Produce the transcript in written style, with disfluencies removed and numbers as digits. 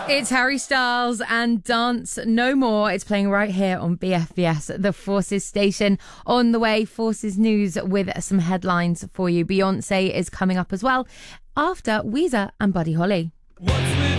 It's Harry Styles and Dance No More. It's playing right here on BFBS, the Forces station. On the way, Forces News with some headlines for you. Beyonce is coming up as well after Weezer and Buddy Holly. What's